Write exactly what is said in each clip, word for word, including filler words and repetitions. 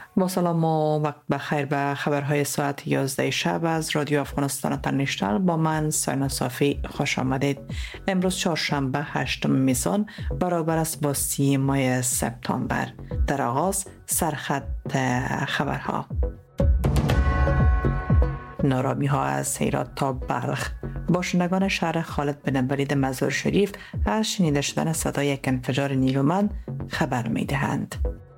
با سلام و وقت بخیر به خبرهای ساعت یازده شب از رادیو افغانستان اینترنشنال با من ساینا صافی خوش آمدید. امروز چهارشنبه هشتم میزان برابر است با سی ماه سپتامبر. در آغاز سرخط خبرها. نارامی ها از هرات تا بلخ. باشندگان شهر خالد بن ولید مزار شریف از شنیده شدن صدای یک انفجار نیرومند خبر می دهند.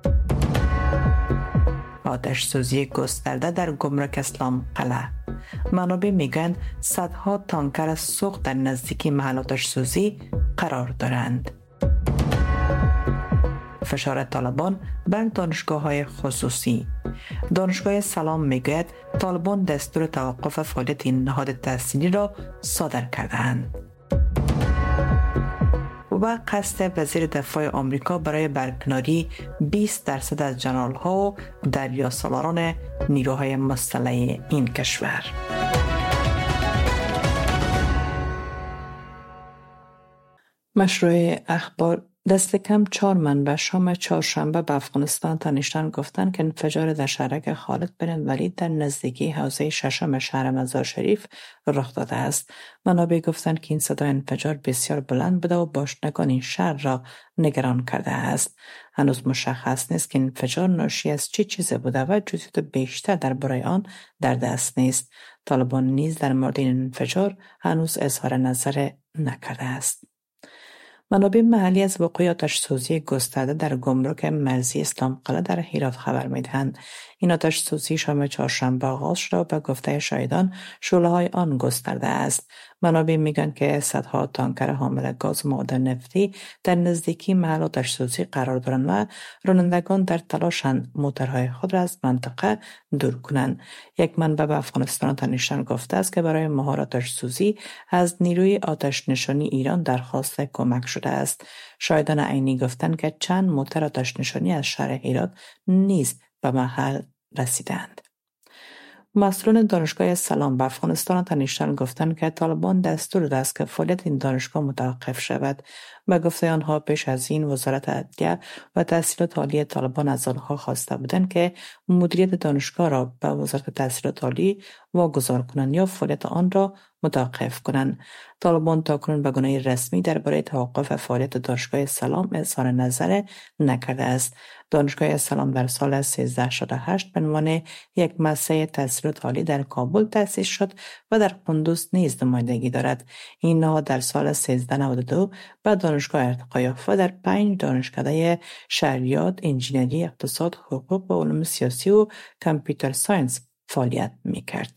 آتش سوزی گسترده در گمرک اسلام قلعه. منابع میگن صدها تانکر سوخت در نزدیکی محل آتش سوزی قرار دارند. فشار طالبان بر دانشگاه های خصوصی. دانشگاه سلام میگوید طالبان دستور توقف فعالیت این نهاد تحصیلی را صادر کردند. و قصد وزیر دفاع آمریکا برای برکناری بیست درصد از جنرال ها و دریاسالاران نیروهای مسلح این کشور. مشروع اخبار. دست کم چهار منبع شام چهارشنبه به افغانستان اینترنشنال گفتند که انفجار در شهرک خالد بن ولید در نزدیکی حوزه ششم شهر مزار شریف رخ داده است. منابع گفتند که این صدای انفجار بسیار بلند بوده و باشندگان این شهر را نگران کرده است. هنوز مشخص نیست که انفجار ناشی از چه چیزی بوده و جزئیات بیشتر درباره آن در دست نیست. طالبان نیز در مورد این انفجار هنوز اظهار نظر نکرده است. منابع محلی از وقوع آتش سوزی گسترده در گمرک مرزی اسلام قلعه در هرات خبر می‌دهند. این آتش سوزی شام چهارشنبه آغاز شده و به گفته شاهدان شعله‌های آن گسترده است. منابع میگن که صدها تانکر حامل گاز و مواد نفتی در نزدیکی محل آتش سوزی قرار دارند و رانندگان در تلاشند موتورهای خود را از منطقه دور کنند. یک منبع به افغانستان اینترنشنال گفته است که برای مهار آتش سوزی از نیروی آتش نشانی ایران درخواست کمک شده است. شاهدان عینی گفتند که چند موتور آتش نشانی از شهر هرات نیز به محل رسیدند. مسئولان دانشگاه سلام به افغانستان اینترنشنال گفتند که طالبان دستور داده است که فعالیت این دانشگاه متوقف شود. به گفته آنها پیش از این وزارت عدلیه و تحصیلات عالی طالبان از آنها خواسته بودند که مدیریت دانشگاه را به وزارت تحصیلات عالی واگذار کنند یا فعالیت آن را متوقف کنند. طالبان تاکنون به گونه رسمی درباره توقف فعالیت دانشگاه سلام اظهار نظر نکرده است. دانشگاه سلام در سال سیزده شصت و هشت به عنوان یک مؤسسه تحصیلات عالی در کابل تأسیس شد و در قندوز نیز نمایندگی دارد. این نهاد در سال سیزده نود و دو به دانشگاه ارتقا یافت و در پنج دانشکده شهریات، انجینری، اقتصاد، حقوق و علوم سیاسی و کامپیوتر ساینس فعالیت می‌کرد.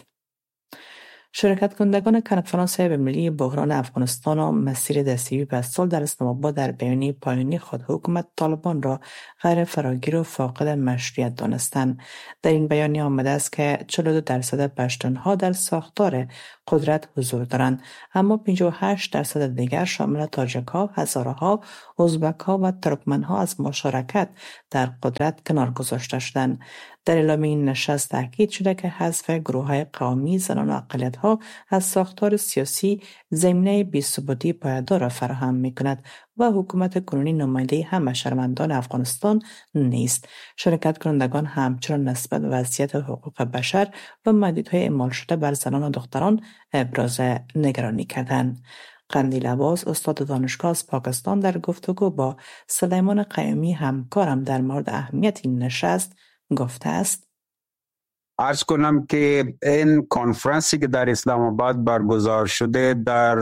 شرکت کنندگان کنفرانس بین‌المللی بحران افغانستان و مسیر دستیابی به صلح در اسلام آباد در بیانیه پایانی خود حکومت طالبان را غیر فراگیر و فاقد مشروعیت دانستند. در این بیانیه آمده است که چهل و دو درصد پشتونها در ساختار قدرت حضور دارند، اما پنجاه و هشت درصد دیگر شامل تاجک‌ها، هزاره‌ها، ازبک‌ها و ترکمن‌ها از مشارکت در قدرت کنار گذاشته شدند. در اعلامیه این نشست تاکید شده که حذف گروه‌های قومی، زنان و اقلیت‌ها از ساختار سیاسی زمینه بی‌ثباتی پایدار را فراهم می‌کند و حکومت کنونی نماینده همه شهروندان افغانستان نیست. شرکت کنندگان همچنان نسبت به وضعیت حقوق بشر و محدودیت‌های اعمال شده بر زنان و دختران ابراز نگرانی کردند. قندیل عباس، استاد دانشگاه از پاکستان، در گفتگو با سلیمان قیومی همکارم در مورد اهمیت این نشست گفته است: عرض کنم که این کنفرانسی که در اسلام آباد برگزار شده در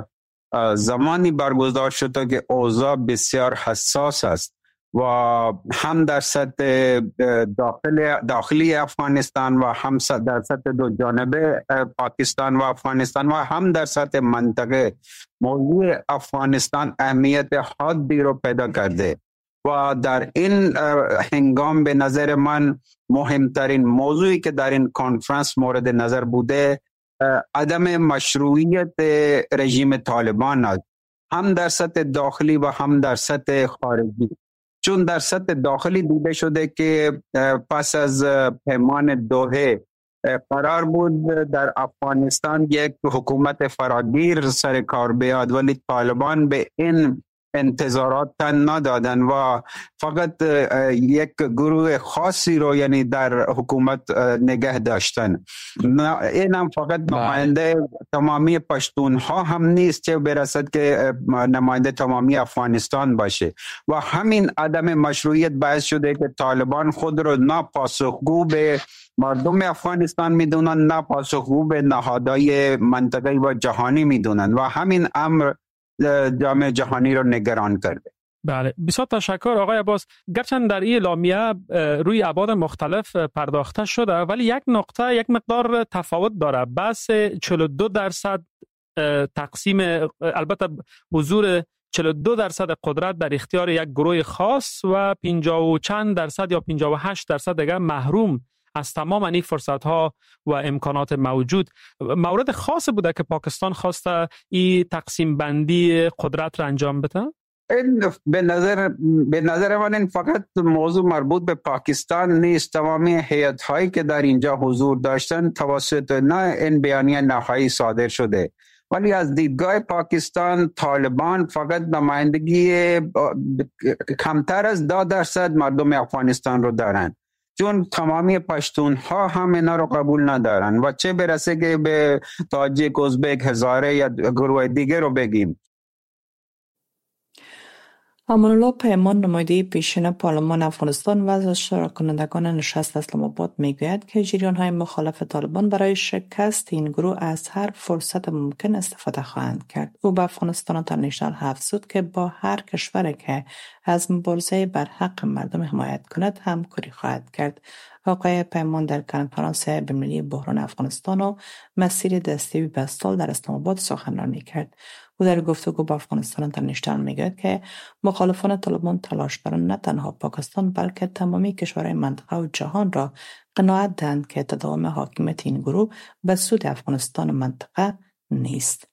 زمانی برگزار شده که اوضاع بسیار حساس است و هم در سطح داخل داخلی افغانستان و هم در سطح دو جانبه پاکستان و افغانستان و هم در سطح منطقه. موضوع افغانستان اهمیت حادی رو پیدا کرده و در این هنگام به نظر من مهمترین موضوعی که در این کنفرانس مورد نظر بوده عدم مشروعیت رژیم طالبان است، هم در سطح داخلی و هم در سطح خارجی. چون در سطح داخلی دیده شده که پس از پیمان دوحه قرار بود در افغانستان یک حکومت فراگیر سر کار بیاد، ولی طالبان به این انتظارات تن ندادن و فقط یک گروه خاصی رو یعنی در حکومت نگه داشتن. این هم فقط نماینده تمامی پشتون ها هم نیست که برسد که نماینده تمامی افغانستان باشه و همین عدم مشروعیت باعث شده که طالبان خود رو نه پاسخگو به مردم افغانستان میدونن نه پاسخگو به نهادهای منطقه‌ای و جهانی میدونن و همین امر جامعه جهانی رو نگران کرده. بله، بسیار تشکر آقای عباس. گرچند در این اعلامیه روی ابعاد مختلف پرداخته شده ولی یک نقطه یک مقدار تفاوت داره. بس چهل و دو درصد تقسیم، البته حضور چهل و دو درصد قدرت در اختیار یک گروه خاص و پنجاه و چند درصد یا پنجاه و هشت درصد دیگه محروم از تمام این فرصت ها و امکانات موجود. مورد خاص بوده که پاکستان خواسته این تقسیم بندی قدرت را انجام بده؟ این به نظر به نظر من این فقط موضوع مربوط به پاکستان نیست. تمامی هیئت هایی که در اینجا حضور داشتن توسط نه این بیانیه نهایی صادر شده، ولی از دیدگاه پاکستان طالبان فقط نمایندگی کمتر از دو درصد مردم افغانستان رو دارن، چون تمامی پشتون ها هم اینا رو قبول ندارن و چه برسه که به تاجیک، ازبک، هزاره یا گروه دیگه رو بگیم. امان الله پیمان، نماینده پیشین پارلمان افغانستان و از اشتراک کنندگان نشست اسلام آباد میگوید که جریان های مخالف طالبان برای شکست این گروه از هر فرصت ممکن استفاده خواهند کرد. او به افغانستان اینترنشنال افزود که با هر کشوری که از مبارزه بر حق مردم حمایت کند همکاری خواهد کرد. آقای پیمان در کنفرانس بین‌المللی بحران افغانستان و مسیر دستیابی به صلح در اسلام آباد سخنرانی کرد. او در گفتگو با افغانستان اینترنشنال میگوید که مخالفان طالبان تلاش دارند نه تنها پاکستان بلکه تمامی کشورهای منطقه و جهان را قناعت دهند که تداوم حاکمیت این گروه به سود افغانستان و منطقه نیست.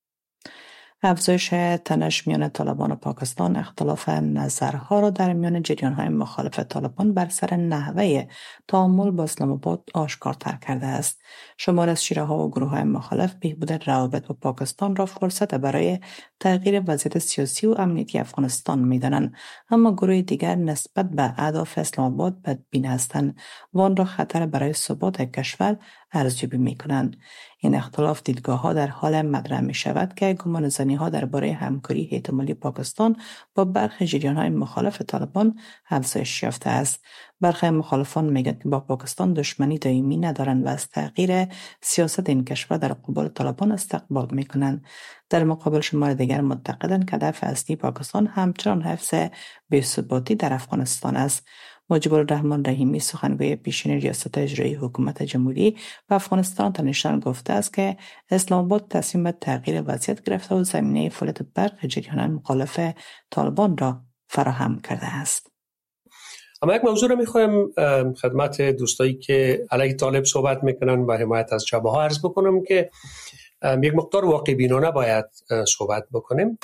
افزایش تنش میان طالبان و پاکستان اختلاف نظرها را در میان جریان‌های مخالف طالبان بر سر نحوه تعامل با اسلام آباد آشکارتر کرده است. شمار از شیره‌ها و گروه‌های مخالف بهبود روابط با پاکستان را فرصت برای تغییر وضعیت سیاسی و امنیتی افغانستان می‌دانند، اما گروه دیگر نسبت به اهداف اسلام آباد بدبین هستند و آن را خطر برای ثبات کشور ارزیابی می‌کنند. این اختلاف دیدگاه‌ها در حال مطرح می‌شود که گمانه‌زنی‌ها درباره همکاری احتمالی پاکستان با برخی جریان‌های مخالف طالبان افزایش یافته است. برخی مخالفان میگویند که با پاکستان دشمنی دائمی ندارند و از تغییر سیاست این کشور در قبال طالبان استقبال می‌کنند. در مقابل شمار دیگر معتقدند که هدف اصلی پاکستان همچنان حفظ بی‌ثباتی در افغانستان است. مجیب الرحمن رحیمی، سخنگوی پیشین ریاست اجرایی حکومت جمهوری و افغانستان اینترنشنال گفته است که اسلام آباد تصمیم به تغییر وضعیت گرفته و زمینه فعالیت برخی جریان‌های مخالف طالبان را فراهم کرده است. اما یک موضوع رو میخوایم خدمت دوستایی که علیه طالب صحبت میکنن و حمایت از جبهه ها عرض بکنم که یک مقدار واقع بینانه باید صحبت بکنیم.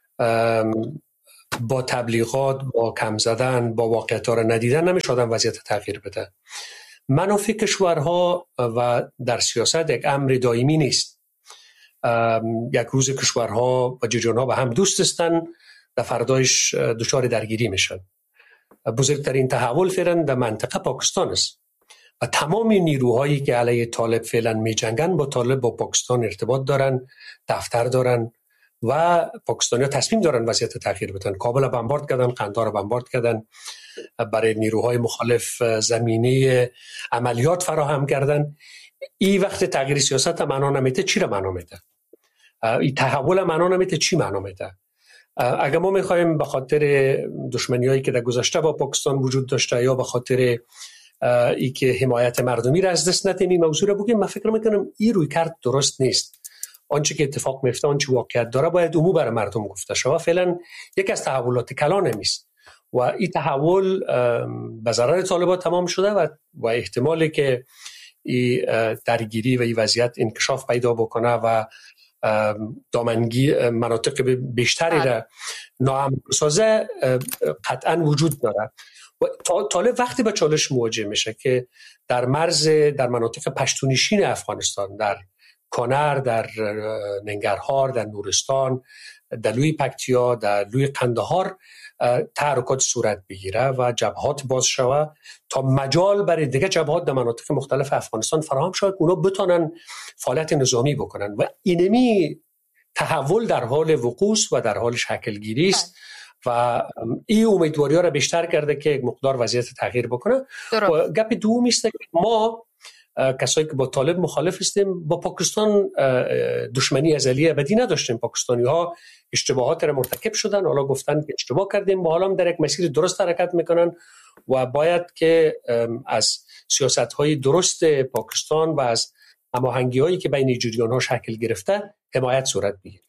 با تبلیغات، با کم زدن، با واقعیت‌ها را ندیدن نمیشه آدم وضعیت تغییر بده. منافع کشورها و در سیاست یک امر دائمی نیست. یک روز کشورها و جریان‌ها به هم دوست هستن، در فردایش دچار درگیری میشن. بزرگترین تحول فعلا در منطقه پاکستان است و تمام نیروهایی که علیه طالب فعلا می جنگن با طالب با پاکستان ارتباط دارن، دفتر دارن و پاکستانی‌ها تصمیم دارن وضعیت تغییر بدن. کابل را بمبارد کردن، قندهار را بمبارد کردن، برای نیروهای مخالف زمینه عملیات فراهم کردن. این وقت تغییر سیاست معنا نمیده، چی را معنا میده؟ این تحول معنا نمیده، چی معنا میده؟ اگر ما میخوایم به خاطر دشمنیایی که در گذشته با پاکستان وجود داشته یا به خاطر ای که حمایت مردمی را از دست ندیم این موضوع را بگیم، من فکر میکنم این روی کرد درست نیست. آنچه که اتفاق میفته، آنچه واقعیت داره باید عموم برای مردم گفته شود. فعلا یک از تحولات کلان نیست و این تحول به ضرر طالبان تمام شده و و احتمالی که این درگیری و این وضعیت انکشاف پیدا بکنه و دامنگی مناطق بیشتری را ناامن سازه قطعا وجود داره. و طالب وقتی به چالش مواجه میشه که در مرز در مناطق پشتونشین افغانستان، در کانر، در ننگرهار، در نورستان، در لوی پکتیا، در لوی قندهار تحرکات صورت بگیره و جبهات باز شوه تا مجال برای دیگه جبهات در مناطق مختلف افغانستان فراهم شود اونا بتونن فعالیت نظامی بکنن و اینمی تحول در حال وقوع و در حال شکل گیری است و این امیدواری ها را بیشتر کرده که یک مقدار وضعیت تغییر بکنه. و گپ دوم است که ما کسایی که با طالب مخالف هستیم با پاکستان دشمنی ازلی ابدی نداشتیم. پاکستانی ها اشتباهات را مرتکب شدن، حالا گفتن که اشتباه کردیم، با حالا در یک مسیر درست حرکت میکنن و باید که از سیاست های درست پاکستان و از هماهنگی هایی که بین جریان ها شکل گرفته حمایت صورت بگیره.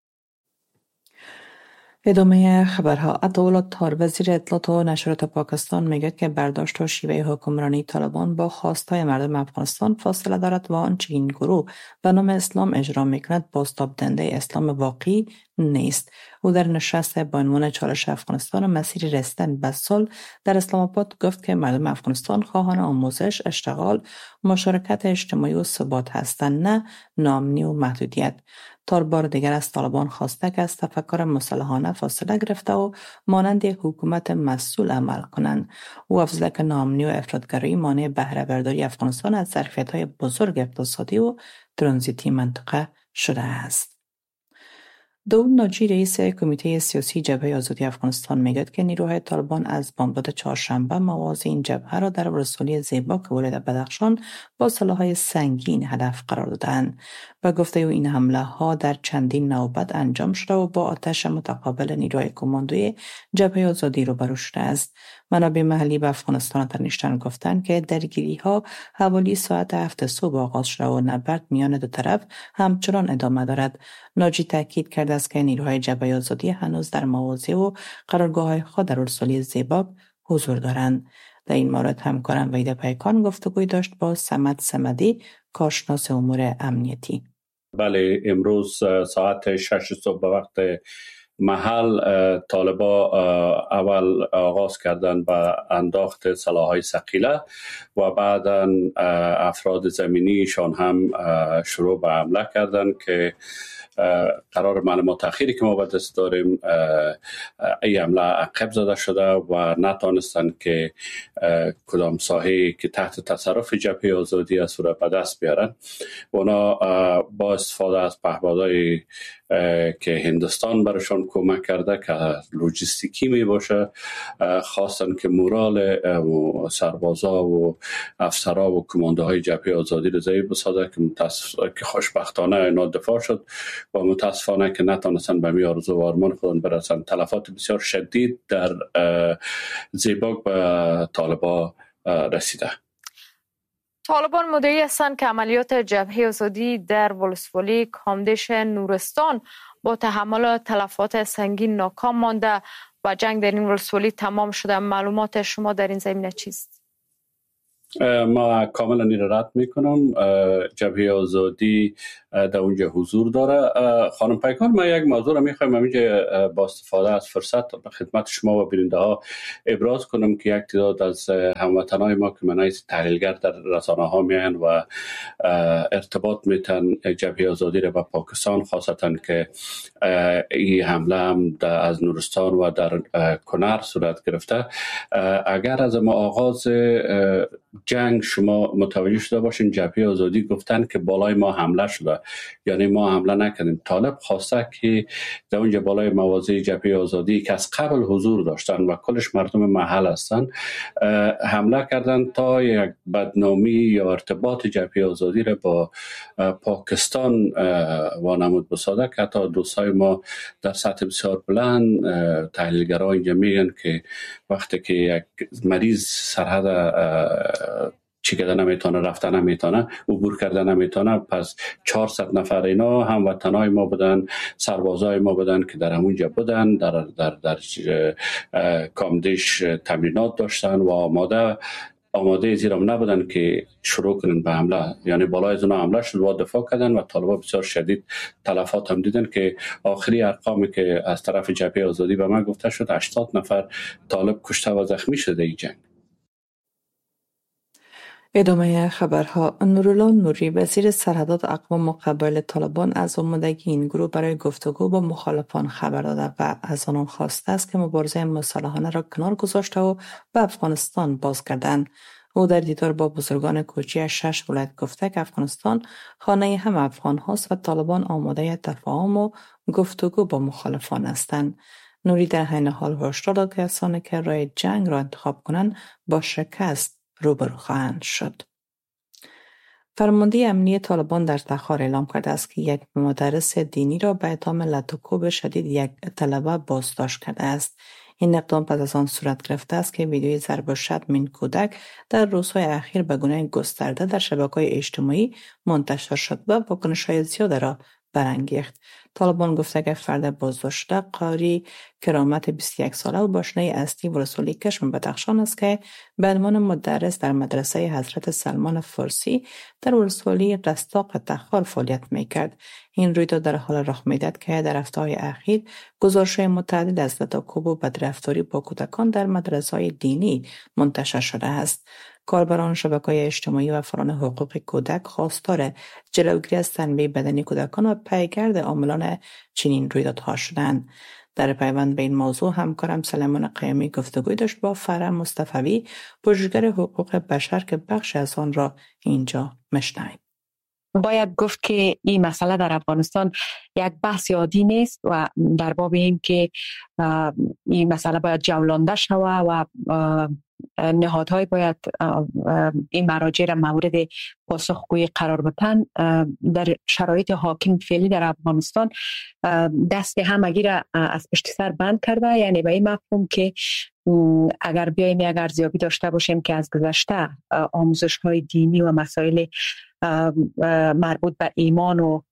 ادامه خبرها. عطاالله تار وزیر اطلاعات و نشریات پاکستان میگه که برداشت و شیوه حکمرانی طالبان با خواستهای مردم افغانستان فاصله دارد و آنچه این گروه به نام اسلام اجرا میکند بازتاب دهنده اسلام واقعی نیست. او در نشست با عنوان چالش افغانستان و مسیر رسیدن به صلح در اسلام آباد گفت که مردم افغانستان خواهان آموزش، اشتغال، مشارکت اجتماعی و ثبات هستند، نه ناامنی و محدودیت. تار بار دیگر از طالبان خواسته که از تفکر مسلحانه فاصله گرفته و مانند یک حکومت مسئول عمل کنند. او افزوده که ناامنی و افراطگرایی مانع بهره برداری افغانستان از ظرفیت‌های بزرگ اقتصادی و ترانزیتی منطقه شده است. داود ناجی رئیس کمیته سیاسی جبهه آزادی افغانستان میگوید که نیروهای طالبان از بامداد چهارشنبه مواضع این جبهه را در ولسوالی زیباک ولایت بدخشان با سلاح‌های سنگین هدف قرار دادند. و گفته او این حمله ها در چندین نوبت انجام شده و با آتش متقابل نیروهای کماندوی جبهه آزادی روبرو شده است. منابع محلی به افغانستان تنیشتن گفتند که درگیری ها حوالی ساعت هفت صبح آغاز شده و نبرد میان دو طرف همچنان ادامه دارد. ناجی تاکید کرده است که نیروهای جبهه آزادی هنوز در مواضع و قرارگاه‌های خود در ولسوالی زیباک حضور دارند. در این مورد همکارم وحید پیکان گفتگوی داشت با صمد صمدی، کارشناس امور امنیتی. بله، امروز ساعت شش صبح به وقت محل طالبا اول آغاز کردن به انداخت سلاح‌های ثقیله و بعدا افراد زمینیشان هم شروع به حمله کردن که قرار معلومات اخیری که ما به دست داریم این حمله عقب زده شده و نتانستن که کدام ساحه که تحت تصرف جبهه آزادی از صورت به دست بیارن. اونا با استفاده از پهپادهای که هندوستان برشان کمک کرده که لوجستیکی می باشه خواستن که مورال سربازا و افسرا و کماندوهای جبهه آزادی رو ضعیف بسازه که متاسف که خوشبختانه اینا دفاع شد و متاسفانه که نتونستن به می آرزو و آرمان خودن برسن. تلفات بسیار شدید در زیباک به طالبا رسیده. طالبان مدعی هستند که عملیات جبهه آزادی در ولسوالی کامدش نورستان با تحمل تلفات سنگین ناکام مانده و جنگ در این ولسوالی تمام شده. معلومات شما در این زمینه چیست؟ ما کاملا این را رد میکنم. جبهه آزادی در اونجا حضور داره. خانم پیکان، ما یک موضوع را میخوایم همینجا با استفاده از فرصت به خدمت شما و بیننده ها ابراز کنم که یک تعداد از هموطنان ما که منای تحلیلگر در رسانه ها میان و ارتباط میتن جبهه آزادی را به پاکستان، خاصتا که این حمله هم از نورستان و در کنر صورت گرفته. اگر از ما آغاز جنگ شما متوجه شده باشین جبهه آزادی گفتن که بالای ما حمله شده، یعنی ما حمله نکردیم. طالب خواسته که در اونجا بالای مواضع جبهه آزادی که از قبل حضور داشتن و کلش مردم محل هستن حمله کردن تا یک بدنامی یا ارتباط جبهه آزادی را با پاکستان وانمود بسازه که حتی دوستای ما در سطح بسیار بلند تحلیلگرها اینجا میگن که وقتی که یک مریض سرحد چی کردن نمیتونه، رفتن نمیتونه، عبور کردن نمیتونه، پس چهارصد نفر اینا هم وطنای ما بودن، سربازای ما بودن که در همونجا بودن، در در در کامدش تمرینات داشتن و آماده آماده زیرام نبودن که شروع کنن به حمله. یعنی بالای از اونها حمله شد و دفاع کردن و طالبان بسیار شدید تلفات هم دیدن که آخری ارقامی که از طرف جبهه آزادی به من گفته شد هشتاد نفر طالب کشته و زخمی شده این جنگ. ادامه خبرها. نورالله نوری وزیر سرحدات اقوام و قبایل طالبان از آمادگی این گروه برای گفتگو با مخالفان خبر داده و از آنان خواسته است که مبارزه مسلحانه را کنار گذاشته و به افغانستان بازگردند. او در دیدار با بزرگان کوچی شش ولایت گفته که افغانستان خانه همه افغان هاست و طالبان آماده تفاهم و گفتگو با مخالفان هستند. نوری در حین حال هشدار داد که کسانی که راه جنگ را انتخاب کنند با شکست روبرو خواهند شد. فرمانده امنیتی طالبان در تخار اعلام کرده است که یک مدرس دینی را به اتهام لطوکوب شدید یک طلبه بازداشت کرده است. این اقدام پس از آن صورت گرفته است که ویدیوی ضرب و شتم این کودک در روزهای اخیر به گونه گسترده در شبکه‌های اجتماعی منتشر شد و واکنش‌های زیاد را برانگیخت. طالبان گفته که فرد بازداشت شده قاری کرامت بیست و یک ساله و باشنده اصلی ولسوالی کشم بدخشان است که به عنوان مدرس در مدرسه حضرت سلمان فارسی در ولسوالی رستاق تخار فعالیت میکرد. این رویداد در حال رخ میدهد که در هفته‌های اخیر گزارش‌های متعدد از لطاکوب و بدرفتاری با کودکان در مدرسه‌های دینی منتشر شده است. کاربران شبکه‌های اجتماعی و فعالان حقوق کودک خواستار جلوگیری از تنبیه بدنی کودکان و پیگرد عاملان چنین رویدادها شدند. در پیوند به این موضوع همکارم سلیمان قیامی گفتگوی داشت با فرح مصطفی، پژوهشگر حقوق بشر که بخش از آن را اینجا میشنویم. باید گفت که این مسئله در افغانستان یک بحث عادی نیست و در باب این که این مسئله باید جولانده شود و نهادهای باید این مراجع را مورد پاسخگویی قرار بدن. در شرایط حاکم فعلی در افغانستان دست همگی را از پشت سر بند کرده، یعنی به این مفهوم که اگر بیاییم یک ارزیابی داشته باشیم که از گذشته آموزش های دینی و مسائل مربوط به ایمان و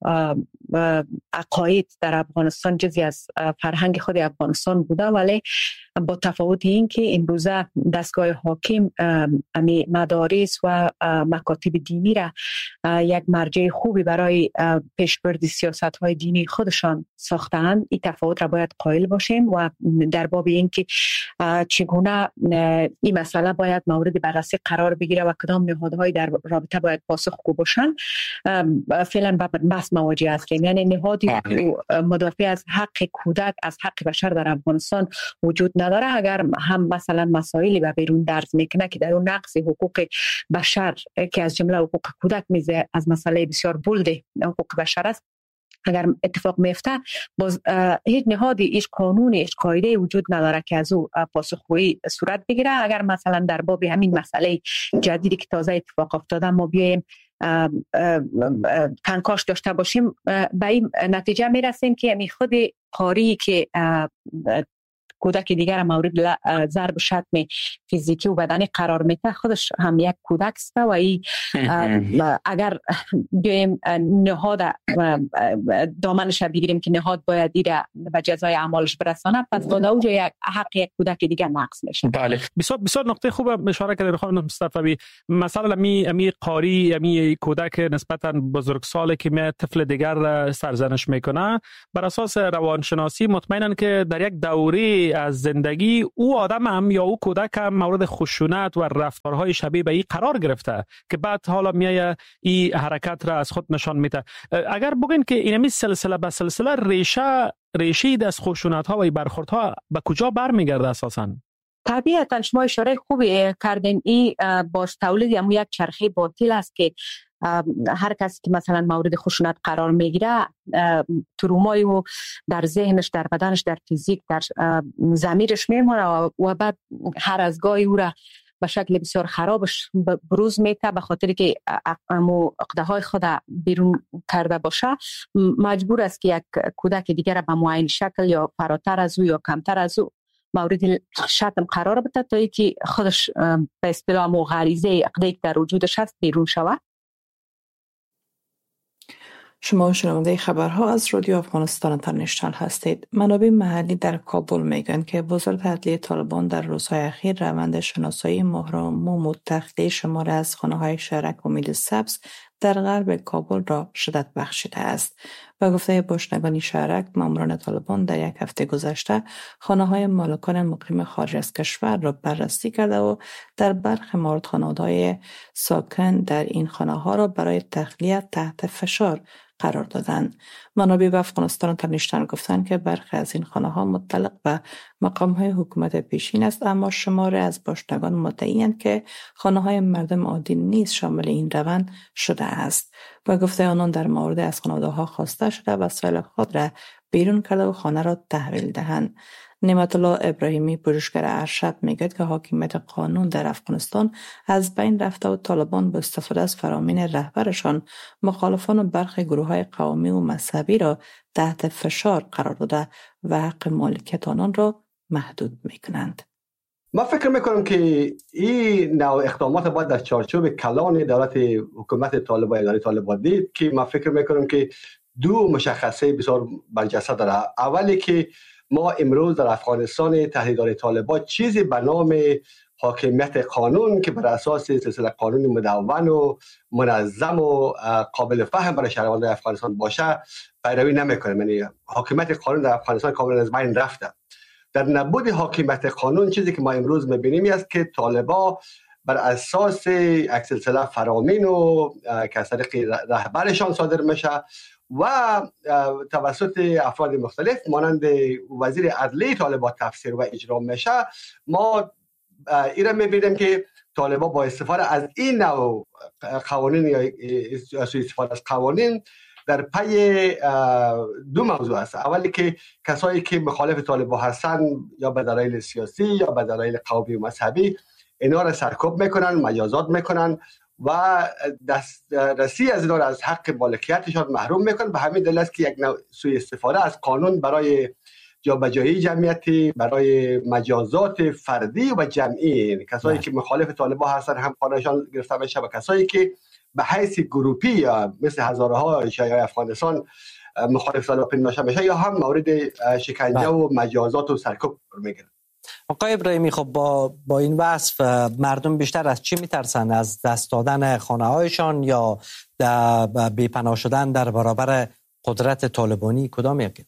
عقاید در افغانستان جزئی از فرهنگ خود افغانستان بوده، ولی با تفاوت این که امروزه دستگاه حاکم امی مدارس و مکاتب دینی را یک مرجع خوبی برای پیشبرد سیاست های دینی خودشان ساختند. این تفاوت را باید قائل باشیم و در باب این که چگونه این مسئله باید مورد بررسی قرار بگیره و کدام نهادهای در رابطه باید پاسخگو باشند فعلا بحث مواجه است. یعنی نهادی مدافع از حق کودک، از حق بشر در افغانستان وجود نداره. اگر هم مثلا مسائلی به بیرون درز میکنه که در اون نقض حقوق بشر که از جمله حقوق کودک میزه از مسئله بسیار بولد حقوق بشر است، اگر اتفاق میفته باز هیچ نهادی، هیچ قانونی، هیچ قاعده وجود نداره که از او پاسخگویی صورت بگیره. اگر مثلا در باب همین مسئله جدیدی که تازه اتفاق افتاده ما بیایم کنکاش داشته باشیم، به این نتیجه میرسیم که می خود قاری که کودک دیگر مورد ضرب و شتم فیزیکی و بدنی قرار میده خودش هم یک کودک است و ای اگر بیایم نهاد دامنش بگیریم که نهاد باید ایره به جزای اعمالش برسانه، پس با اونجا یک حق یک کودک دیگر نقض میشه. بله، بسیار بسیار نقطه خوب اشاره کردید خانم مصطفی. مثلا می امی قاری امی کودک نسبتا بزرگسالی که می طفل دیگر سرزنش میکنه، بر اساس روانشناسی مطمئنن که در یک دوره از زندگی او آدم هم یا او کودک هم مورد خشونت و رفتارهای شبیه به این قرار گرفته که بعد حالا میایه این حرکت را از خود نشان میده. اگر بگین که اینمی سلسله به سلسله ریشه ریشه از خشونت ها و برخوردها به کجا برمیگرده اساساً؟ طبیعتا شما اشاره خوبی کردین. این باز تولید هم یک چرخه باطل است که هر کسی که مثلا مورد خشونت قرار میگیره ترومای و در ذهنش، در بدنش، در فیزیک، در ضمیرش میمونه و بعد هر از گاهی او را به شکل بسیار خرابش بروز میته به خاطر که امو عقده‌های خود بیرون کرده باشه، مجبور است که یک کودک دیگر را به معین شکل یا فراتر از او یا کمتر از او مورد شتم قرار بده تا اینکه خودش به اصطلاح مو غریزه عقده‌ای که در وجودش هست بیرون شود. شما شنونده خبرها از رادیو افغانستان اینترنشنال هستید. منابع محلی در کابل میگن که وزارت عدلیه طالبان در روزهای اخیر روند شناسایی مهرم و تخلیه شماره از خانه‌های شهرک امید سبز در غرب کابل را شدت بخشیده است. با گفته باشندگان شهرک، ماموران طالبان در یک هفته گذشته خانه‌های مالکان مقیم خارج از کشور را بررسی کرده و در برخی مورد خانواده‌های ساکن در این خانه‌ها را برای تخلیه تحت فشار قرار دادند. منابع به افغانستان تنیشتن گفتند که برخی از این خانه‌ها متعلق به مقام‌های حکومت پیشین است، اما شماره از باشندگان مدعی‌اند که خانه‌های مردم عادی نیز شامل این روند شده است. با گفته آنان در مورد از خانواده‌ها خواسته شده وسایل خود را بیرون کرده و خانه را تحویل دهند. نعمت الله ابراهیمی، پژوهشگر ارشد، میگوید که حاکمیت قانون در افغانستان از بین رفته و طالبان با استفاده از فرامین رهبرشان مخالفان و برخی گروه‌های قومی و مذهبی را تحت فشار قرار داده و حق مالکیت آنان را محدود میکنند. ما فکر میکنم که این نوع اقدامات باید در چارچوب کلان دولت حکومت طالبان اداره طالبان دید که ما فکر میکنم که دو مشخصه بسیار برجسته داره. اولی که ما امروز در افغانستان تحت اداره طالبان چیزی به نام حاکمیت قانون که بر اساس سلسله قانون مدون و منظم و قابل فهم برای شهروندان افغانستان باشه پیروی نمیکنه. یعنی حاکمیت قانون در افغانستان کاملا از بین رفته. در نبود حاکمیت قانون چیزی که ما امروز میبینیم است که طالبان بر اساس یک سلسله فرامین و که از طریق رهبرشان صادر میشه و توسط افراد مختلف مانند وزیر عدلیه طالبان تفسیر و اجرا میشه، ما ایره میبینیم که طالبان با استفاده از این نوع قوانین یا استفاده از قوانین در پی دو موضوع است. اولی که کسایی که مخالف طالبان هستن یا به دلایل سیاسی یا به دلایل قومی و مذهبی اینا را سرکوب میکنن، مجازات میکنن و دسترسی از اینا را از حق مالکیتشان محروم میکنن. به همین دلیل است که یک نوع سوء استفاده از قانون برای جابجایی جمعیتی، برای مجازات فردی و جمعی، کسایی که مخالف طالبان هستن هم خانه‌شان گرفته میشه و کسایی که به حیث گروپی یا مثل هزاره ها شیعه افغانستان مخالف طالبان پنداشته میشه یا هم مورد شکنجه و مجازات و سرکوب میگیرن. آقای ابراهیمی، خب با با این وصف مردم بیشتر از چی میترسن؟ از دست دادن خانه هایشان یا بی‌پناه شدن در برابر قدرت طالبانی؟ کدام یکی؟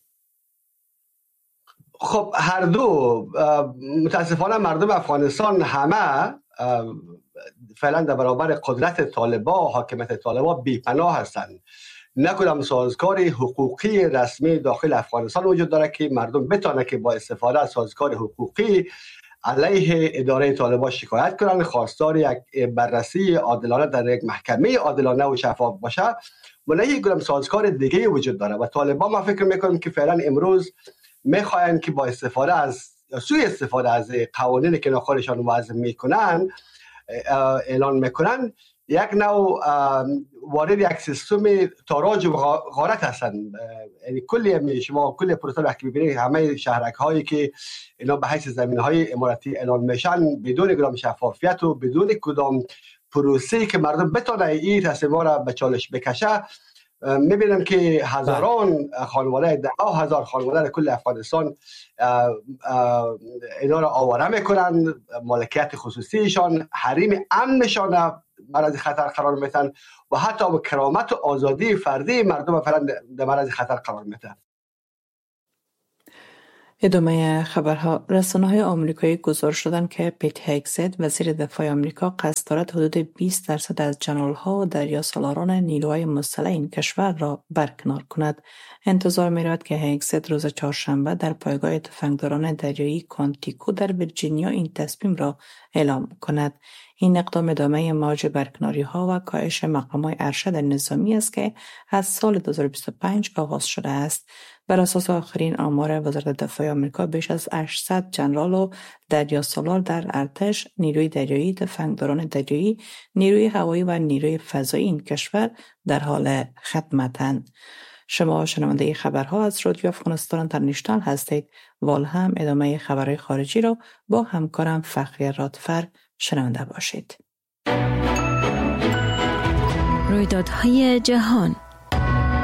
خب هر دو. متاسفانه مردم افغانستان همه فعلا در برابر قدرت طالبان، حاکمیت طالبان بی‌پناه هستند. نه کدام سازگار حقوقی رسمی داخل افغانستان وجود داره که مردم بتونه که با استفاده از سازگار حقوقی علیه اداره طالبان شکایت کنن، خواستار یک بررسی عادلانه در یک محکمه عادلانه و شفاف باشه. ولی یک کدام سازگار دیگه وجود داره و طالبان ما فکر میکنم که فعلا امروز میخواین که با استفاده از سوء استفاده از قوانینی که خودشان وضع میکنن اعلان میکنن یک نوع وارد یک سیستم تاراج و غارت هستن. یعنی کلی شما کلی پروسه وقتی ببینید همه شهرک هایی که اینا به حیث زمین های اماراتی اعلان میشن بدون کدام شفافیت و بدون کدام پروسه‌ای که مردم بتونه این تصمیم‌ها را به چالش بکشه، میبینم که هزاران خانواده، ده هزار خانواده در کل افغانستان اینا را آواره میکنن، مالکیت خصوصیشان، حریم امنشان معرض خطر قرار میتن و حتی با کرامت و آزادی فردی مردم فعلا در معرض خطر قرار میتن. ادامه خبرها. رسانه‌های آمریکایی گزارش دادند که پیت هگزت، وزیر دفاع آمریکا، قصد دارد حدود بیست درصد از جنرال‌ها و دریاسالاران نیروهای مسلح این کشور را برکنار کند. انتظار می‌رود که هگزت روز چهارشنبه در پایگاه تفنگداران دریایی کوانتیکو در ویرجینیا این تصمیم را اعلام کند. این اقدام ادامه موج برکناری‌ها و کاهش مقام‌های ارشد نظامی است که از سال دو هزار و بیست و پنج آغاز شده است. بر اساس آخرین آمار وزارت دفاع آمریکا، بیش از هشتصد جنرال و دریاسالار در ارتش، نیروی دریایی، تفنگداران دریایی، نیروی هوایی و نیروی فضایی این کشور در حال خدمتند. شما شنونده خبرها از رادیو افغانستان اینترنشنال هستید. وال هم ادامه خبرهای خارجی را با همکارم فخری رادفر شنونده باشید. رویدادهای جهان.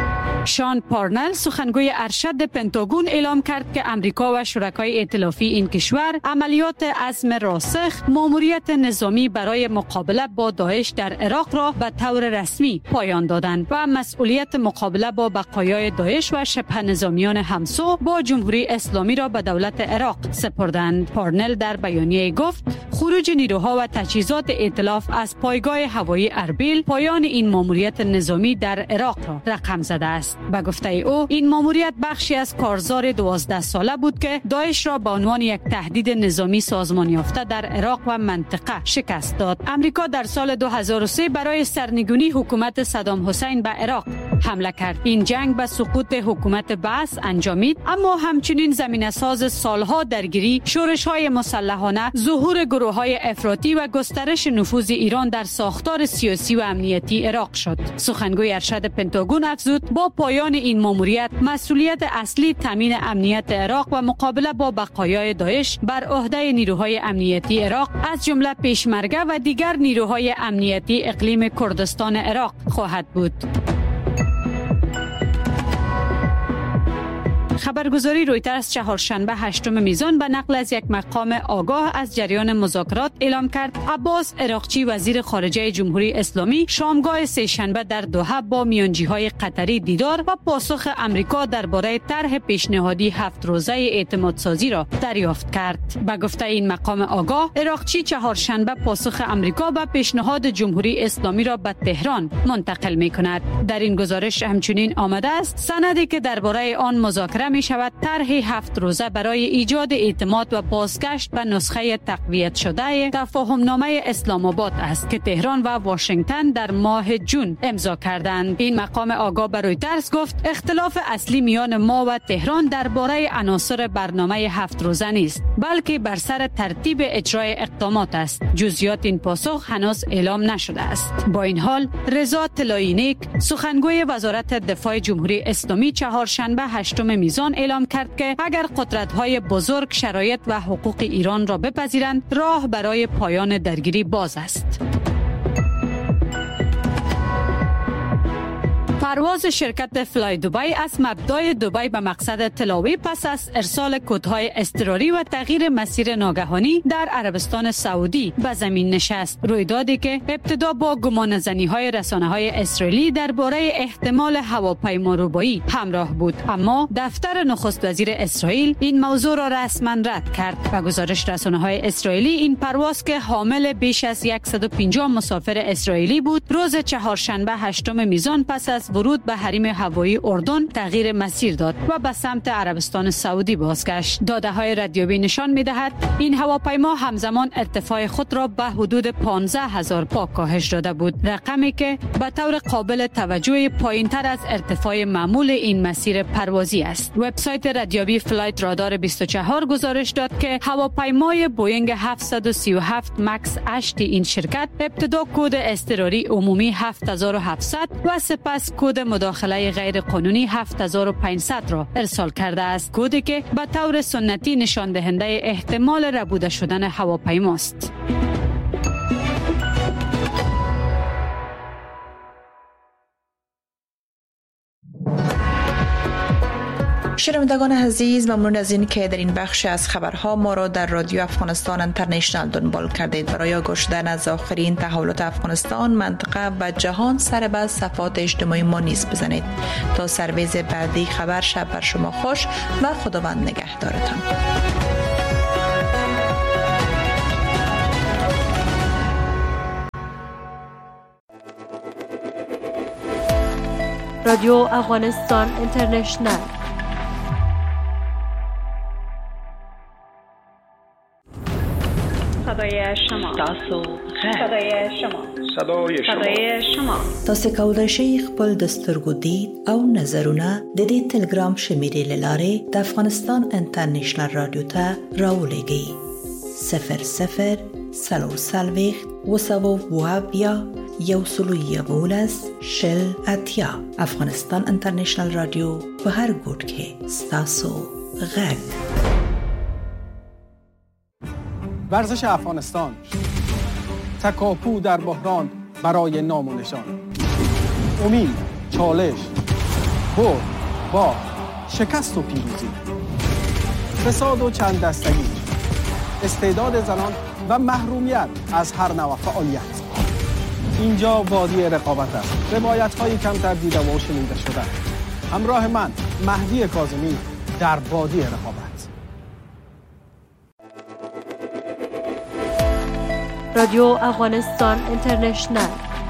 شان پارنل سخنگوی ارشد پنتاگون اعلام کرد که امریکا و شرکای ائتلافی این کشور عملیات عزم راسخ ماموریت نظامی برای مقابله با داعش در عراق را به طور رسمی پایان دادند و مسئولیت مقابله با بقایای داعش و شبه نظامیان همسو با جمهوری اسلامی را به دولت عراق سپردند. پارنل در بیانیه گفت خروج نیروها و تجهیزات ائتلاف از پایگاه هوایی اربیل پایان این ماموریت نظامی در عراق را رقم زده است. به گفته او این ماموریت بخشی از کارزار دوازده ساله بود که داعش را به عنوان یک تهدید نظامی سازمان یافته در عراق و منطقه شکست داد. امریکا در سال دو هزار و سه برای سرنگونی حکومت صدام حسین به عراق حمله کرد. این جنگ به سقوط حکومت بعث انجامید، اما همچنین زمینه ساز سالها درگیری، شورش‌های مسلحانه، ظهور گروه‌های افراطی و گسترش نفوذ ایران در ساختار سیاسی و امنیتی عراق شد. سخنگوی ارشد پنتاگون افزود با پایان این ماموریت مسئولیت اصلی تامین امنیت عراق و مقابله با بقایای داعش بر عهده نیروهای امنیتی عراق از جمله پیشمرگه و دیگر نیروهای امنیتی اقلیم کردستان عراق خواهد بود. خبرگزاری رویترز چهارشنبه هشتم میزان به نقل از یک مقام آگاه از جریان مذاکرات اعلام کرد عباس عراقچی وزیر خارجه جمهوری اسلامی شامگاه سه شنبه در دوحه با میانجی‌های قطری دیدار و پاسخ امریکا درباره طرح پیشنهادی هفت روزه اعتماد سازی را دریافت کرد. به گفته این مقام آگاه، عراقچی چهارشنبه پاسخ امریکا به پیشنهاد جمهوری اسلامی را به تهران منتقل می‌کند. در این گزارش همچنین آمده است سندی که درباره آن مذاکره می شود طرح هفت روزه برای ایجاد اعتماد و بازگشت به نسخه تقویت شده تفاهم نامه اسلام آباد است که تهران و واشنگتن در ماه جون امضا کردند. این مقام آگاه به رویترز گفت اختلاف اصلی میان ما و تهران درباره عناصر برنامه هفت روزه نیست، بلکه بر سر ترتیب اجرای اقدامات است. جزئیات این پاسخ هنوز اعلام نشده است. با این حال رضا طلایینیک سخنگوی وزارت دفاع جمهوری اسلامی چهارشنبه هشتم میزان اعلام کرد که اگر قدرت‌های بزرگ شرایط و حقوق ایران را بپذیرند راه برای پایان درگیری باز است. پرواز شرکت فلای دبی از مبدأ دبی به مقصد تلاوی پس از ارسال کدهای اضطراری و تغییر مسیر ناگهانی در عربستان سعودی به زمین نشست. رویدادی که ابتدا با گمانه‌زنی‌های رسانه‌های اسرائیلی درباره احتمال هواپیما ربایی همراه بود، اما دفتر نخست وزیر اسرائیل این موضوع را رسما رد کرد. و گزارش رسانه‌های اسرائیلی این پرواز که حامل بیش از صد و پنجاه مسافر اسرائیلی بود، روز چهارشنبه هشتم میزان پس از ورود به حریم هوایی اردن تغییر مسیر داد و به سمت عربستان سعودی بازگشت. داده‌های ردیابی نشان می‌دهد این هواپیما همزمان ارتفاع خود را به حدود پانزده هزار پا کاهش داده بود، رقمی که به طور قابل توجه پایین‌تر از ارتفاع معمول این مسیر پروازی است. وبسایت ردیابی فلایت رادار بیست و چهار گزارش داد که هواپیمای بوینگ هفتصد و سی و هفت مکس هشت این شرکت ابتدا کد اضطراری عمومی هفت هزار و هفتصد و سپس کد مداخله غیر قانونی هفت هزار و پانصد را ارسال کرده است، کدی که به طور سنتی نشان دهنده احتمال ربوده شدن هواپیماست. شنوندگان عزیز، ممنون از این که در این بخش از خبرها ما را در رادیو افغانستان اینترنشنال دنبال کردید. برای گوش دادن از آخرین تحولات افغانستان، منطقه و جهان سر به صفحات اجتماعی ما نیز بزنید. تا سرویز بعدی خبر، شب بر شما خوش و خداوند نگهدارتان. رادیو افغانستان اینترنشنال صدای شما تاسو صدای شما صدای شما صدای شما تاسو کولای شئ خپل دستورګو دید او نظرونه د دې ټلګرام شمیرې لاره د افغانستان انټرنیشنل رادیو ته راولېږئ. صفر صفر سلور سلويخت وسوو وابیا یو سلو یولس شل اتیا. افغانستان انټرنیشنل رادیو په هر ګوټ کې ستاسو غږ. ورزش افغانستان، تکاپو در بحران برای نام و نشان، امید، چالش، برد، با شکست و پیروزی، فساد و چند دستگی، استعداد زنان و محرومیت از هر نوع فعالیت. اینجا وادی رقابت است. روایت‌های کمتر دیده و شنیده شده. همراه من مهدی کاظمی در وادی رقابت. رادیو افغانستان اینترنشنل.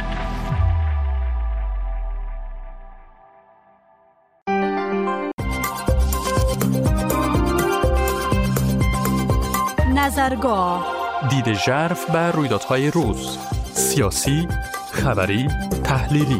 نظرگاه، دید ژرف بر رویدادهای روز، سیاسی، خبری، تحلیلی.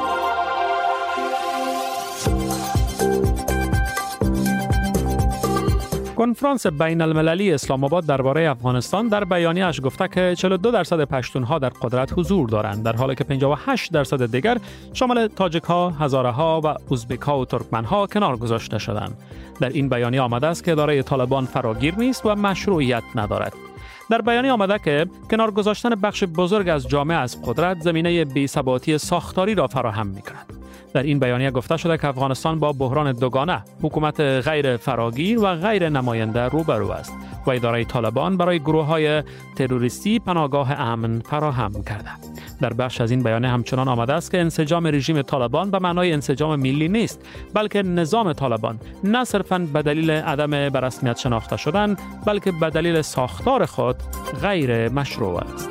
کنفرانس بین المللی اسلام آباد درباره افغانستان در بیانیه‌اش گفته که چهل و دو درصد پشتونها در قدرت حضور دارند، در حالی که پنجاه و هشت درصد دیگر شامل تاجک‌ها، هزاره‌ها و ازبک‌ها و ترکمن‌ها کنار گذاشته شدند. در این بیانیه آمده است که اداره طالبان فراگیر نیست و مشروعیت ندارد. در بیانیه آمده که کنار گذاشتن بخش بزرگ از جامعه از قدرت زمینه بی‌ثباتی ساختاری را فراهم می‌کند. در این بیانیه گفته شده که افغانستان با بحران دوگانه، حکومت غیر فراگیر و غیر نماینده روبرو است و اداره طالبان برای گروه‌های تروریستی پناهگاه امن فراهم کرده. در بخش از این بیانیه همچنان آمده است که انسجام رژیم طالبان به معنای انسجام ملی نیست، بلکه نظام طالبان نه صرفاً به دلیل عدم به رسمیت شناخته شدن، بلکه به دلیل ساختار خود غیر مشروع است.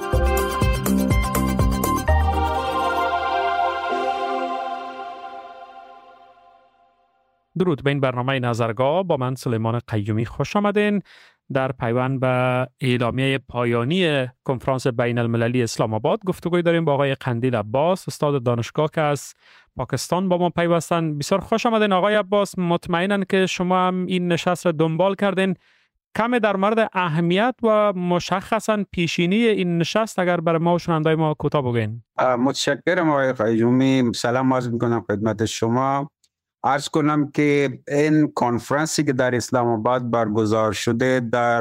درود به این برنامه نظرگاه. با من سلیمان قیومی خوش آمدین. در پیوند به اعلامیه پایانی کنفرانس بین المللی اسلام آباد گفتگوی داریم با آقای قندیل عباس، استاد دانشگاه که از پاکستان با ما پیوستن. بسیار خوش آمدین آقای عباس. مطمئنن که شما هم این نشست را دنبال کردین. کم در مورد اهمیت و مشخصا پیشینی این نشست اگر برای ما و شنوندای ما کوتاه بگین. متشکرم آقای قیومی. سلام عرض می‌کنم خدمت شما. عرض کنم که این کنفرانسی که در اسلام آباد برگزار شده در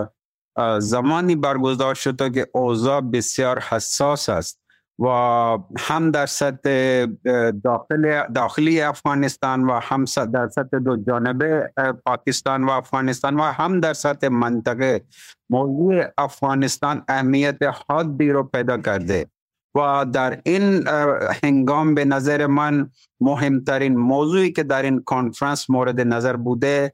زمانی برگزار شده که اوضاع بسیار حساس است و هم در سطح داخل داخلی افغانستان و هم در سطح دو جانبه پاکستان و افغانستان و هم در سطح منطقه. موضوع افغانستان اهمیت حادی رو پیدا کرده و در این هنگام به نظر من مهمترین موضوعی که در این کنفرانس مورد نظر بوده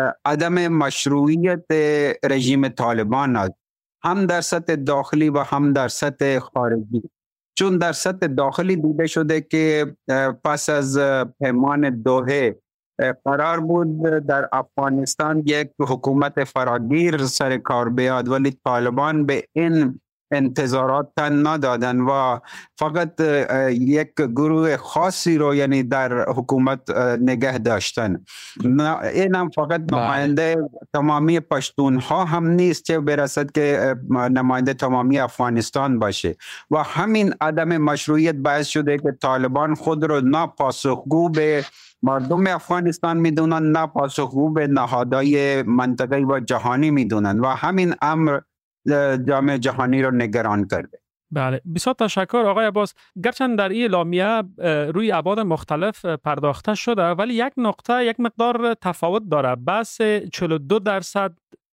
عدم مشروعیت رژیم طالبان است، هم در سطح داخلی و هم در سطح خارجی. چون در سطح داخلی دیده شده که پس از پیمان دوحه قرار بود در افغانستان یک حکومت فراگیر سر کار بیاد، ولی طالبان به این انتظارات تن ندادن و فقط یک گروه خاصی رو یعنی در حکومت نگه داشتن. این هم فقط نماینده تمامی پشتونها هم نیست چه برسد که نماینده تمامی افغانستان باشه و همین عدم مشروعیت باعث شده که طالبان خود رو ناپاسخگو به مردم افغانستان میدونن، ناپاسخگو به نهادهای منطقه‌ای و جهانی میدونن و همین امر جامعه جهانی رو نگران کرده. بله، بسیار تشکر آقای عباس. گرچند در این اعلامیه روی ابعاد مختلف پرداخته شده ولی یک نقطه یک مقدار تفاوت داره. بس چهل و دو درصد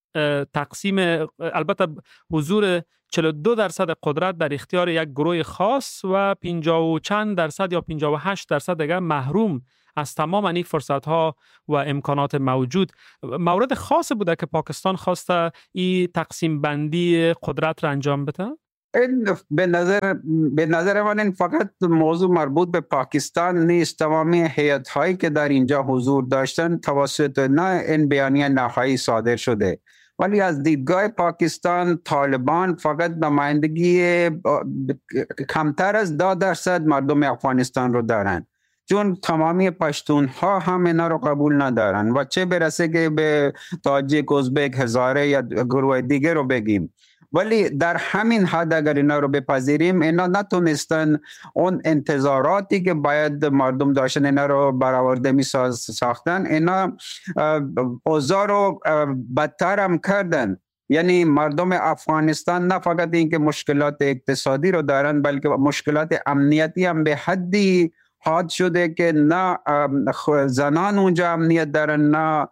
تقسیم، البته حضور چهل و دو درصد قدرت در اختیار یک گروه خاص و پنجاه و چند درصد یا پنجاه و هشت درصد دیگر محروم از تمام این فرصت‌ها و امکانات موجود. مورد خاص بوده که پاکستان خواسته این تقسیم بندی قدرت را انجام بده؟ این به نظر به نظر من این فقط موضوع مربوط به پاکستان نیست. تمامی هیئت‌هایی که در اینجا حضور داشتن توسط نه این بیانیه نهایی صادر شده، ولی از دیدگاه پاکستان طالبان فقط نمایندگی کمتر از ده درصد مردم افغانستان رو دارن، چون تمامی پشتون ها هم اینا رو قبول ندارن و چه برسه که به تاجیک، ازبک، هزاره یا گروه دیگه رو بگیم. ولی در همین حد اگر اینا رو بپذیریم، اینا نتونستن اون انتظاراتی که باید مردم داشتن اینا رو برآورده می ساختن، اینا اوضاع رو بدتر هم کردن. یعنی مردم افغانستان نه فقط اینکه مشکلات اقتصادی رو دارن بلکه مشکلات امنیتی هم به حدی حاد شده که نه زنان اونجا امنیت دارن، نه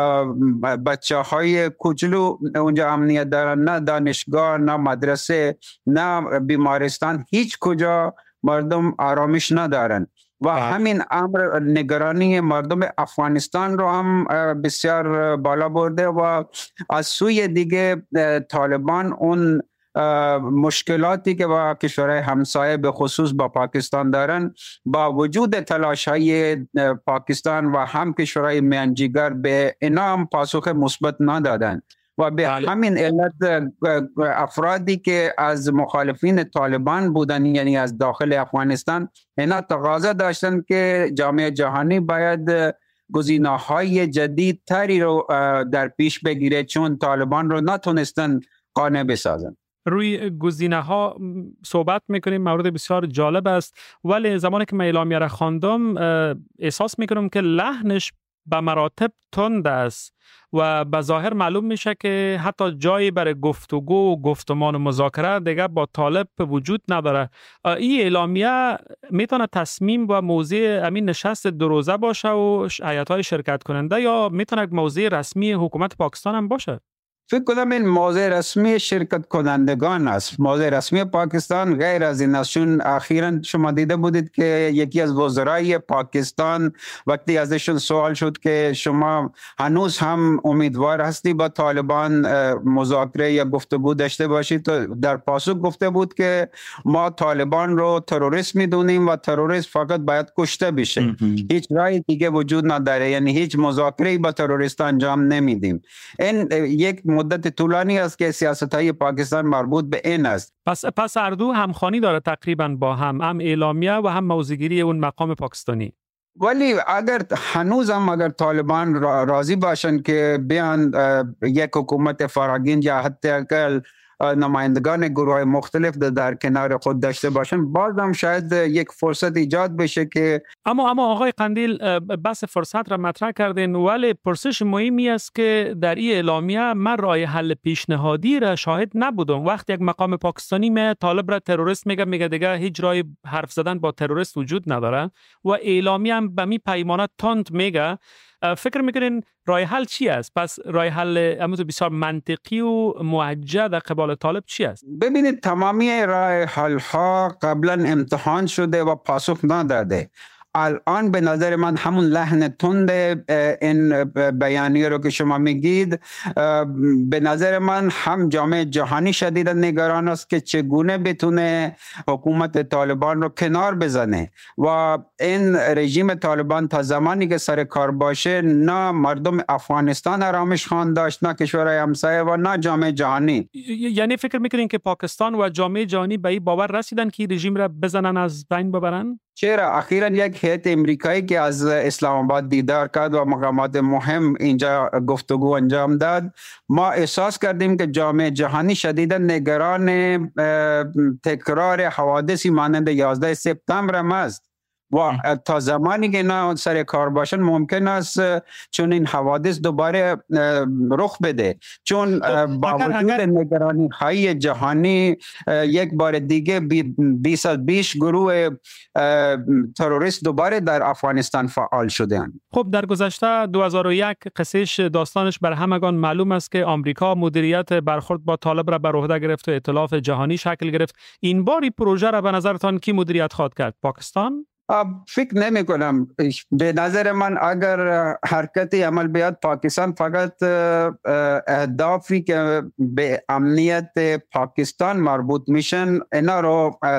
بچه های کوچولو اونجا امنیت دارن، نه دانشگاه، نه مدرسه، نه بیمارستان، هیچ کجا مردم آرامش ندارن و همین امر نگرانی مردم افغانستان رو هم بسیار بالا برده و از سوی دیگه طالبان اون مشکلاتی که با کشورهای همسایه به خصوص با پاکستان دارن، با وجود تلاش های پاکستان و هم کشورهای میانجیگر به اینا هم پاسخ مثبت ندادن و به همین علت افرادی که از مخالفین طالبان بودن، یعنی از داخل افغانستان، اینا تقاضا داشتن که جامعه جهانی باید گزینه‌های جدید تری رو در پیش بگیره، چون طالبان رو نتونستن قانع بسازن. روی گزینه ها صحبت میکنیم، مورد بسیار جالب است، ولی زمانی که من اعلامیه را خواندم احساس میکنم که لحنش به مراتب تند است و به ظاهر معلوم میشه که حتی جایی برای گفتگو و گفتمان و مذاکره دیگه با طالب وجود نداره. این اعلامیه میتونه تصمیم و موضوع امین نشست دو روزه باشه و هیئت‌های شرکت کننده، یا میتونه موضوع رسمی حکومت پاکستان هم باشه؟ فکر کنم این موضوع رسمی شرکت کنندگان است. موضوع رسمی پاکستان غیر از این است، چون اخیراً شما دیده بودید که یکی از وزرای پاکستان وقتی ازشون سوال شد که شما هنوز هم امیدوار هستی با طالبان مذاکره یا گفتگو داشته باشید، در پاسخ گفته بود که ما طالبان رو تروریست میدونیم و تروریست فقط باید کشته بشه، هیچ راه دیگه وجود نداره، یعنی هیچ مذاکره‌ای با تروریست انجام نمیدیم. این یک مدت طولانی است که سیاست‌های پاکستان مربوط به این است. پس پس هر دو همخوانی داره تقریبا با هم، هم اعلامیه و هم موضوعگیری اون مقام پاکستانی. ولی اگر هنوز هم اگر طالبان راضی باشن که بیان یک حکومت فراگین یا حتی اگر نمایندگان گروه مختلف در کنار خود داشته باشن، باز هم شاید یک فرصت ایجاد بشه که اما اما آقای قندیل بس فرصت را مطرح کردین، ولی پرسش مهمی است که در این اعلامیه من راه حل پیشنهادی را شاهد نبودم. وقتی یک مقام پاکستانی می طالب را تروریست میگه میگه دیگه هیچ راه حرف زدن با تروریست وجود نداره و اعلامیه هم به می پیمانه تند میگه. فکر میکنین راه حل چی است؟ پس راه حل امروز بسیار منطقی و موجه در قبال طالب چی است؟ ببینید تمامی راه حل ها قبلا امتحان شده و پاسخ نداده. الان به نظر من همون لحن تند این بیانیه رو که شما میگید، به نظر من هم جامعه جهانی شدیدا نگران است که چگونه بتونه حکومت طالبان رو کنار بزنه و این رژیم طالبان تا زمانی که سر کار باشه نه مردم افغانستان آرامش خواهند داشت، نه کشورهای همسایه و نه جامعه جهانی. یعنی فکر میکنین که پاکستان و جامعه جهانی به این باور رسیدن که رژیم را بزنن از بین ببرن؟ چرا اخیراً یک هیئت امریکایی که از اسلام آباد دیدار کرد و مقامات مهم اینجا گفتگو انجام داد، ما احساس کردیم که جامعه جهانی شدیداً نگران تکرار حوادثی مانند یازده سپتامبر است و تا زمانی که اینا سر کار باشن ممکن است چون این حوادث دوباره رخ بده، چون با وجود نگرانی های جهانی یک بار دیگه بیست از بیش گروه تروریست دوباره در افغانستان فعال شدند. خب در گذشته دو هزار و یک قصهش داستانش بر همگان معلوم است که آمریکا مدیریت برخورد با طالب را بر عهده گرفت و ائتلاف جهانی شکل گرفت. این باری پروژه را به نظرتان کی مدیریت خواهد کرد؟ پاکستان؟ فکر نمی کنم. به نظر من اگر حرکتی عمل بیاد، پاکستان فقط اهدافی که به امنیت پاکستان مربوط میشن اینا رو